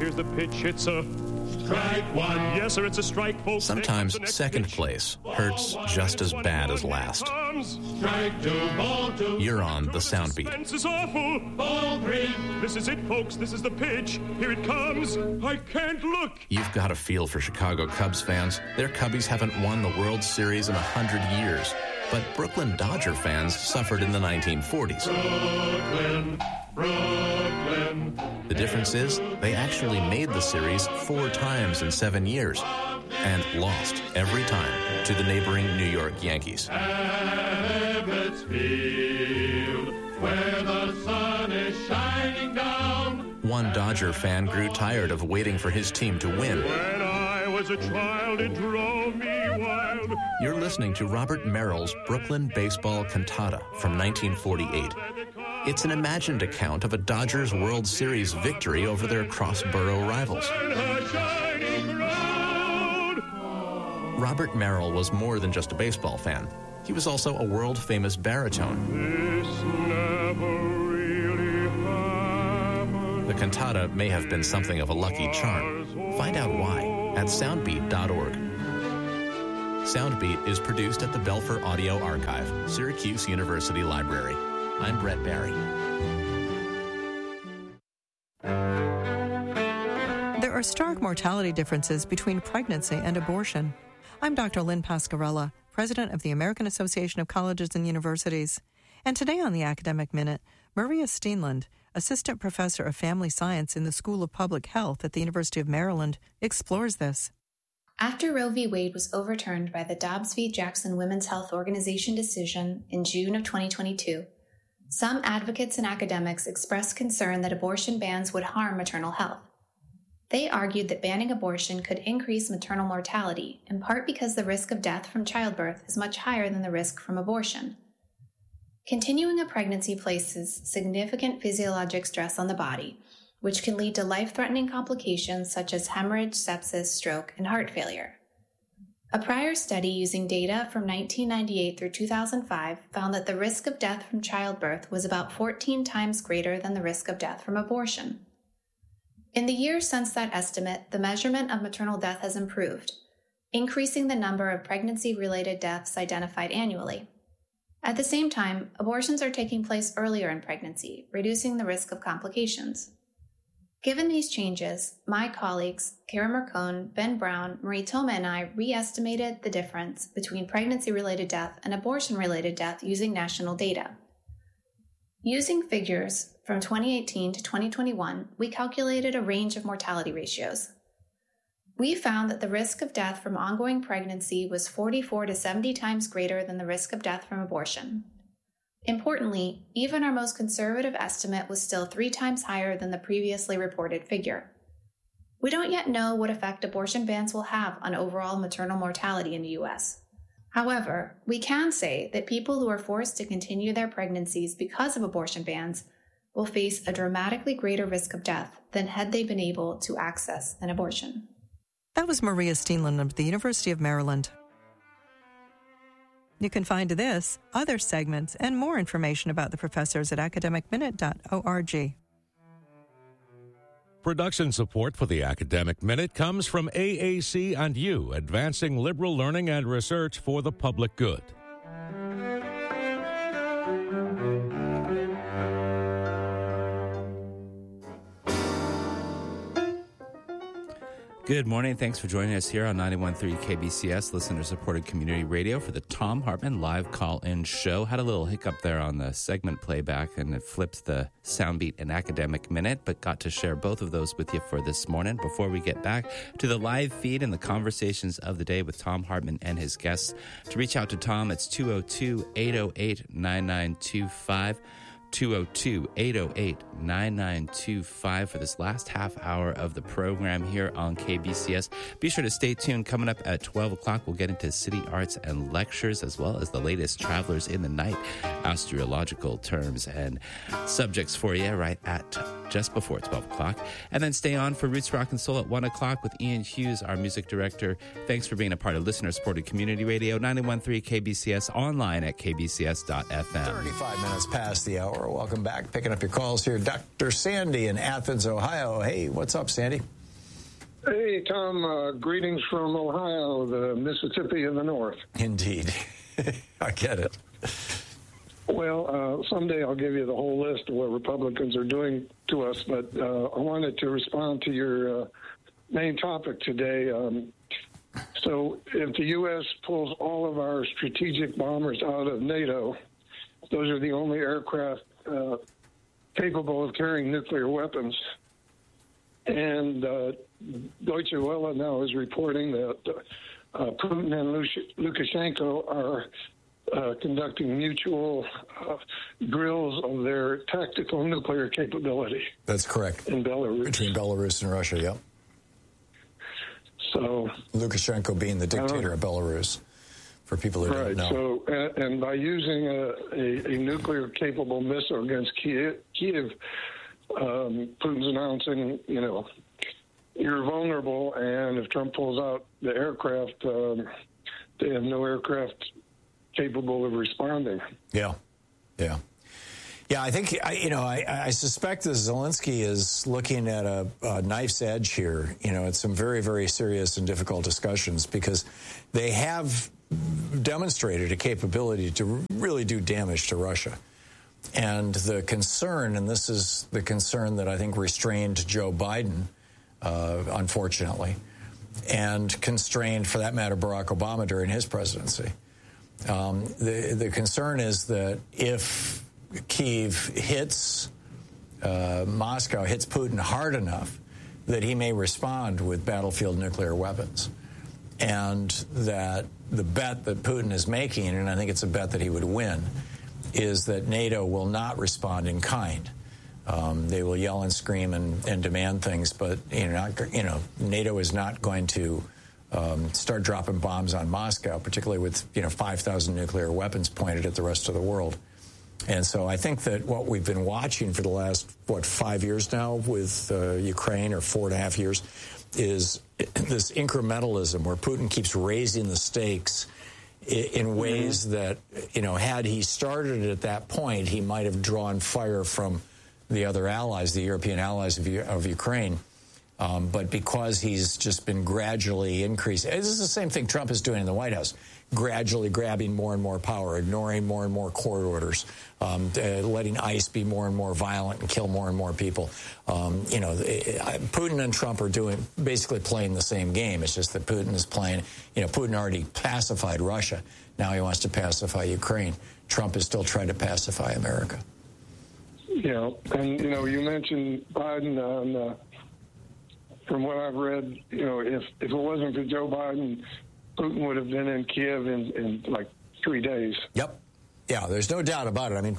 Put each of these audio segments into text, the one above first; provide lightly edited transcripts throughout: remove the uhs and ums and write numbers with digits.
Here's the pitch. It's a strike one. Yes, sir, it's a strike, folks. Sometimes second place hurts just as bad as last. Strike two, ball two. You're on the sound beat. Suspense is awful. Ball three. This is it, folks. This is the pitch. Here it comes. I can't look. You've got a feel for Chicago Cubs fans. Their Cubbies haven't won the World Series in 100 years. But Brooklyn Dodger fans suffered in the 1940s. Brooklyn. The difference is they actually made the series 4 times in 7 years and lost every time to the neighboring New York Yankees. Ebbets Field, where the sun is shining down. One Dodger fan grew tired of waiting for his team to win. When I was a child, it drove me wild. You're listening to Robert Merrill's Brooklyn Baseball Cantata from 1948. It's an imagined account of a Dodgers World Series victory over their cross-borough rivals. Robert Merrill was more than just a baseball fan. He was also a world-famous baritone. This never really happened. The cantata may have been something of a lucky charm. Find out why at soundbeat.org. Soundbeat is produced at the Belfer Audio Archive, Syracuse University Library. I'm Brett Barry. There are stark mortality differences between pregnancy and abortion. I'm Dr. Lynn Pasquarella, president of the American Association of Colleges and Universities. And today on the Academic Minute, Maria Steenland, assistant professor of family science in the School of Public Health at the University of Maryland, explores this. After Roe v. Wade was overturned by the Dobbs v. Jackson Women's Health Organization decision in June of 2022, some advocates and academics expressed concern that abortion bans would harm maternal health. They argued that banning abortion could increase maternal mortality, in part because the risk of death from childbirth is much higher than the risk from abortion. Continuing a pregnancy places significant physiologic stress on the body, which can lead to life-threatening complications such as hemorrhage, sepsis, stroke, and heart failure. A prior study using data from 1998 through 2005 found that the risk of death from childbirth was about 14 times greater than the risk of death from abortion. In the years since that estimate, the measurement of maternal death has improved, increasing the number of pregnancy-related deaths identified annually. At the same time, abortions are taking place earlier in pregnancy, reducing the risk of complications. Given these changes, my colleagues, Kara Mercone, Ben Brown, Marie Thoma, and I re-estimated the difference between pregnancy-related death and abortion-related death using national data. Using figures from 2018 to 2021, we calculated a range of mortality ratios. We found that the risk of death from ongoing pregnancy was 44 to 70 times greater than the risk of death from abortion. Importantly, even our most conservative estimate was still 3 times higher than the previously reported figure. We don't yet know what effect abortion bans will have on overall maternal mortality in the U.S. However, we can say that people who are forced to continue their pregnancies because of abortion bans will face a dramatically greater risk of death than had they been able to access an abortion. That was Maria Steenland of the University of Maryland. You can find this, other segments, and more information about the professors at academicminute.org. Production support for the Academic Minute comes from AAC and U, advancing liberal learning and research for the public good. Good morning. Thanks for joining us here on 91.3 KBCS, listener-supported community radio for the Tom Hartman live call-in show. Had a little hiccup there on the segment playback, and it flipped the Soundbeat and Academic Minute, but got to share both of those with you for this morning. Before we get back to the live feed and the conversations of the day with Tom Hartman and his guests, to reach out to Tom, it's 202-808-9925. 202-808-9925 for this last half hour of the program here on KBCS. Be sure to stay tuned. Coming up at 12 o'clock, we'll get into city arts and lectures, as well as the latest Travelers in the Night astrological terms and subjects for you right at just before 12 o'clock. And then stay on for Roots Rock and Soul at 1 o'clock with Ian Hughes, our music director. Thanks for being a part of listener-supported community radio, 91.3 KBCS, online at kbcs.fm. 35 minutes past the hour. hour. Welcome back. Picking up your calls here. Dr. Sandy in Athens, Ohio. Hey, what's up, Sandy? Hey, Tom. Greetings from Ohio, the Mississippi of the North. Indeed. I get it. Well, someday I'll give you the whole list of what Republicans are doing to us, but I wanted to respond to your main topic today. So if the U.S. pulls all of our strategic bombers out of NATO, those are the only aircraft capable of carrying nuclear weapons. And Deutsche Welle now is reporting that Putin and Lukashenko are conducting mutual drills of their tactical nuclear capability. That's correct. In Belarus. Between Belarus and Russia, yep. So Lukashenko being the dictator of Belarus, for people who don't know. So, and by using a nuclear-capable missile against Kiev, Putin's announcing, you're vulnerable, and if Trump pulls out the aircraft, they have no aircraft capable of responding. Yeah. I think, I suspect that Zelensky is looking at a knife's edge here. It's some very, very serious and difficult discussions because they have demonstrated a capability to really do damage to Russia. And the concern, and this is the concern that I think restrained Joe Biden, unfortunately, and constrained, for that matter, Barack Obama during his presidency. The concern is that if Kyiv hits Moscow, hits Putin hard enough, that he may respond with battlefield nuclear weapons. And that the bet that Putin is making, and I think it's a bet that he would win, is that NATO will not respond in kind. They will yell and scream and demand things, but NATO is not going to start dropping bombs on Moscow, particularly with 5,000 nuclear weapons pointed at the rest of the world. And so I think that what we've been watching for the last 5 years now with Ukraine, or 4.5 years, is this incrementalism where Putin keeps raising the stakes in ways that, had he started at that point, he might have drawn fire from the other allies, the European allies of Ukraine. But because he's just been gradually increasing, this is the same thing Trump is doing in the White House, gradually grabbing more and more power, ignoring more and more court orders, letting ICE be more and more violent and kill more and more people. Putin and Trump are basically playing the same game. It's just that Putin is playing, Putin already pacified Russia. Now he wants to pacify Ukraine. Trump is still trying to pacify America. Yeah, and, you mentioned Biden on... From what I've read, if it wasn't for Joe Biden, Putin would have been in Kiev in like 3 days. Yep. Yeah, there's no doubt about it. I mean,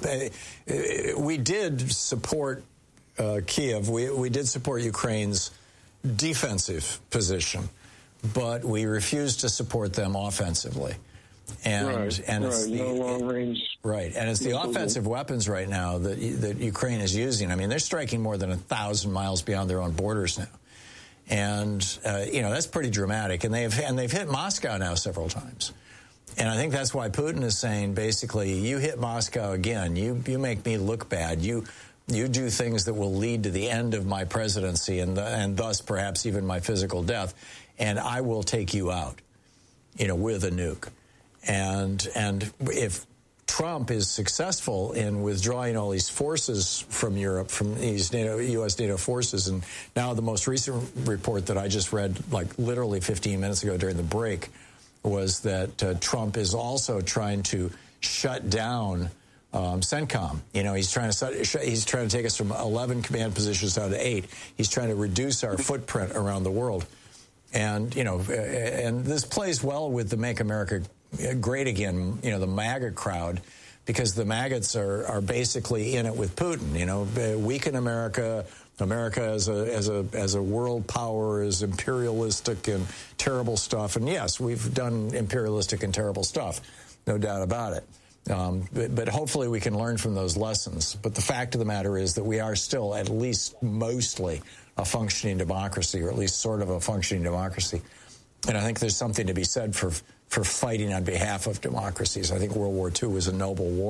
we did support Kiev. We did support Ukraine's defensive position, but we refused to support them offensively. And it's no long range. Right, and it's the offensive weapons right now that Ukraine is using. I mean, they're striking more than 1,000 miles beyond their own borders now. And, that's pretty dramatic. And they've hit Moscow now several times. And I think that's why Putin is saying, basically, you hit Moscow again. You make me look bad. You do things that will lead to the end of my presidency and thus perhaps even my physical death. And I will take you out, with a nuke. And if Trump is successful in withdrawing all these forces from Europe, from these U.S. NATO forces, and now the most recent report that I just read, like literally 15 minutes ago during the break, was that Trump is also trying to shut down CENTCOM. He's trying to take us from 11 command positions down to 8. He's trying to reduce our footprint around the world, and and this plays well with the Make America Great Again, the MAGA crowd, because the MAGAs are basically in it with Putin. Weaken America. America as a world power is imperialistic and terrible stuff. And yes, we've done imperialistic and terrible stuff, no doubt about it. But hopefully we can learn from those lessons. But the fact of the matter is that we are still at least mostly a functioning democracy, or at least sort of a functioning democracy. And I think there's something to be said for fighting on behalf of democracies. I think World War II was a noble war,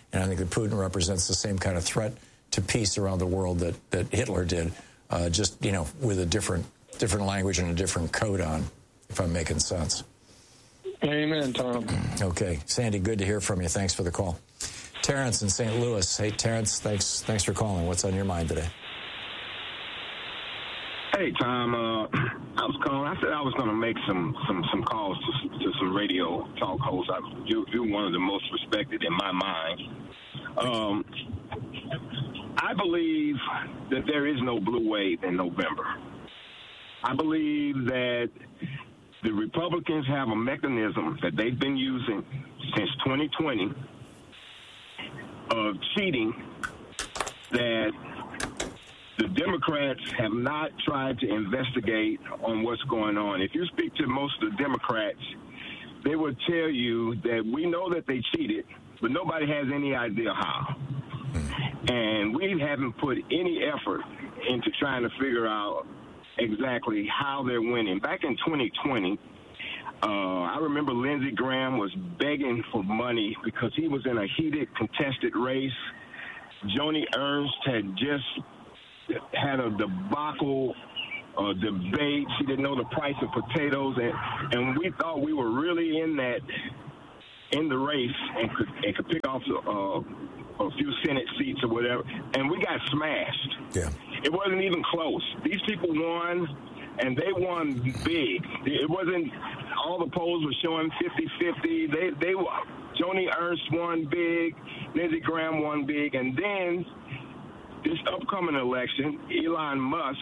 And I think that Putin represents the same kind of threat to peace around the world that Hitler did, just, with a different language and a different code on, if I'm making sense. Amen, Tom. Okay. Sandy, good to hear from you. Thanks for the call. Terrence in St. Louis. Hey, Terrence, thanks for calling. What's on your mind today? Hey, Tom. I was calling. I said I was going to make some calls to some radio talk hosts. You're one of the most respected in my mind. I believe that there is no blue wave in November. I believe that the Republicans have a mechanism that they've been using since 2020 of cheating that the Democrats have not tried to investigate on what's going on. If you speak to most of the Democrats, they will tell you that we know that they cheated, but nobody has any idea how. And we haven't put any effort into trying to figure out exactly how they're winning. Back in 2020, I remember Lindsey Graham was begging for money because he was in a heated, contested race. Joni Ernst had just had a debacle debate. She didn't know the price of potatoes, and we thought we were really in the race and could pick off a few Senate seats or whatever, and we got smashed. Yeah. It wasn't even close. These people won, and they won big. It wasn't, all the polls were showing 50-50. They Joni Ernst won big, Lindsey Graham won big, and then this upcoming election, Elon Musk,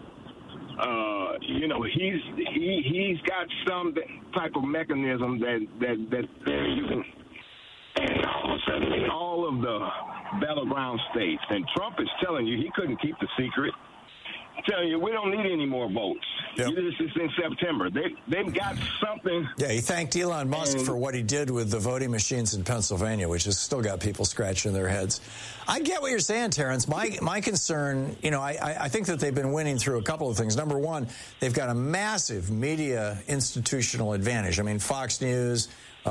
he's got some type of mechanism that they're using. And all of a sudden, all of the battleground states, and Trump is telling you he couldn't keep the secret, telling you we don't need any more votes. Yep. This is in September. They've got something. Yeah, he thanked Elon Musk for what he did with the voting machines in Pennsylvania, which has still got people scratching their heads. I get what you're saying, Terrence. My concern, I think that they've been winning through a couple of things. Number one, they've got a massive media institutional advantage. I mean, Fox News,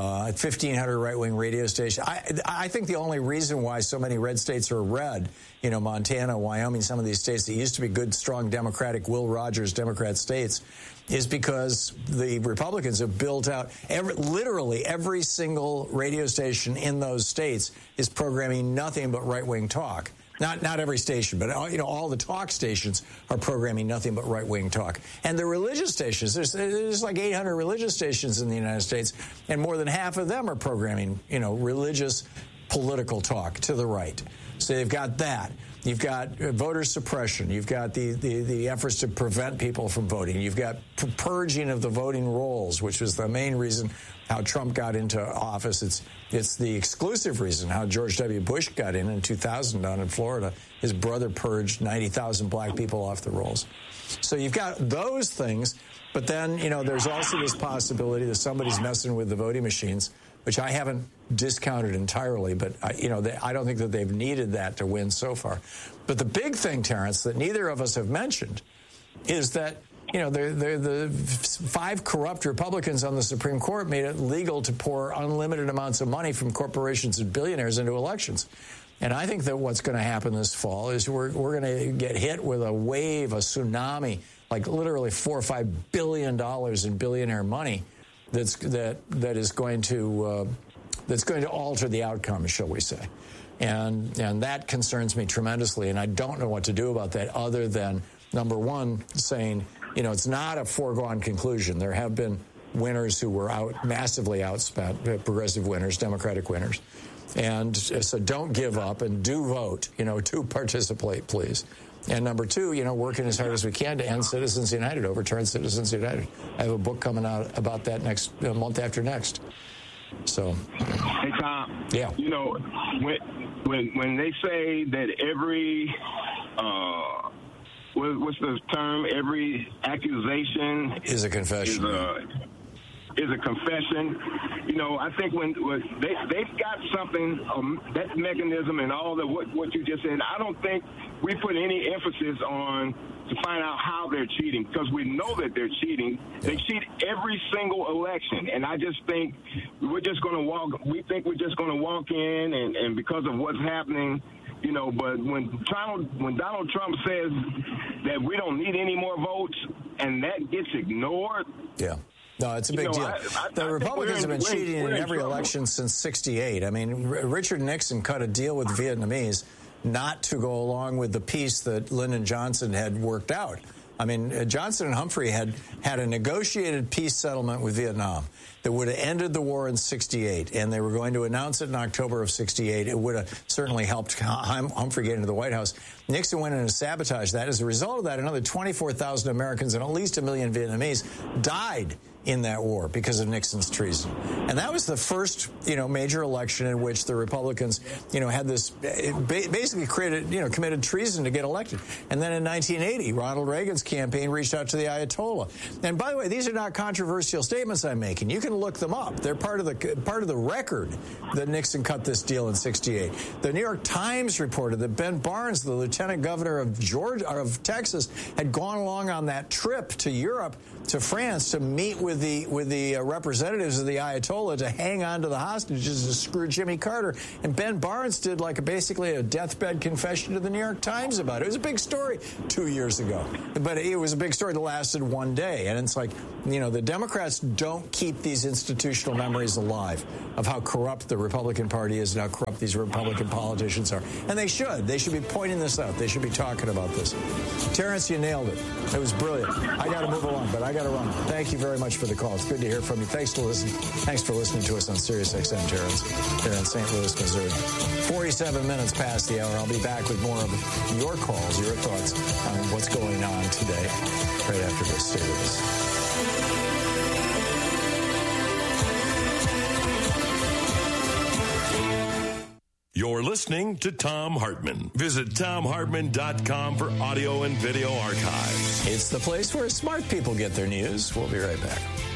1,500 right-wing radio stations. I think the only reason why so many red states are red, Montana, Wyoming, some of these states that used to be good, strong Democratic, Will Rogers Democrat states, is because the Republicans have built out literally every single radio station in those states is programming nothing but right-wing talk. Not every station, but all the talk stations are programming nothing but right-wing talk. And the religious stations, there's like 800 religious stations in the United States, and more than half of them are programming, religious political talk to the right. So they've got that. You've got voter suppression. You've got the efforts to prevent people from voting. You've got purging of the voting rolls, which was the main reason how Trump got into office. It's the exclusive reason how George W. Bush got in 2000 down in Florida. His brother purged 90,000 black people off the rolls. So you've got those things, but then, there's also this possibility that somebody's messing with the voting machines, which I haven't discounted entirely, but I don't think that they've needed that to win so far. But the big thing, Terrence, that neither of us have mentioned is that the 5 corrupt Republicans on the Supreme Court made it legal to pour unlimited amounts of money from corporations and billionaires into elections. And I think that what's going to happen this fall is we're going to get hit with a wave, a tsunami, like literally $4 or $5 billion in billionaire money that is going to alter the outcome, shall we say. And that concerns me tremendously, and I don't know what to do about that other than, number one, saying, it's not a foregone conclusion. There have been winners who were massively outspent, progressive winners, Democratic winners. And so don't give up and do vote, to participate, please. And number two, working as hard as we can to end Citizens United, overturn Citizens United. I have a book coming out about that next month after next. So, hey Tom. Yeah. When they say that every what's the term? Every accusation is a confession. is a confession. You know, I think when they've got something, that mechanism and all the what you just said, I don't think we put any emphasis on to find out how they're cheating, because we know that they're cheating. They cheat every single election, and I just think we're just going to walk in, and because of what's happening, you know, but when Donald Trump says that we don't need any more votes, and that gets ignored. Yeah. No, it's a big deal. The Republicans have been cheating in every election since '68. I mean, Richard Nixon cut a deal with the Vietnamese not to go along with the peace that Lyndon Johnson had worked out. I mean, Johnson and Humphrey had a negotiated peace settlement with Vietnam that would have ended the war in '68, and they were going to announce it in October of '68. It would have certainly helped Humphrey get into the White House. Nixon went in and sabotaged that. As a result of that, another 24,000 Americans and at least 1 million Vietnamese died in that war because of Nixon's treason. And that was the first, major election in which the Republicans, had this basically committed treason to get elected. And then in 1980, Ronald Reagan's campaign reached out to the Ayatollah. And by the way, these are not controversial statements I'm making. You can look them up. They're part of the record that Nixon cut this deal in '68. The New York Times reported that Ben Barnes, the lieutenant governor of Texas, had gone along on that trip to Europe, to France, to meet with the representatives of the Ayatollah to hang on to the hostages to screw Jimmy Carter. And Ben Barnes did basically a deathbed confession to the New York Times about it. It was a big story 2 years ago. But it was a big story that lasted one day. And it's like, the Democrats don't keep these institutional memories alive of how corrupt the Republican Party is and how corrupt these Republican politicians are. And they should. They should be pointing this out. They should be talking about this. Terrence, you nailed it. It was brilliant. I got to move along, but I got to run. Thank you very much for the call. It's good to hear from you. Thanks for listening to us on Sirius XM, Terrence, here in St. Louis, Missouri. 47 minutes past the hour. I'll be back with more of your calls, your thoughts on what's going on today, right after this. Stay with us. You're listening to Thom Hartmann. Visit ThomHartmann.com for audio and video archives. It's the place where smart people get their news. We'll be right back.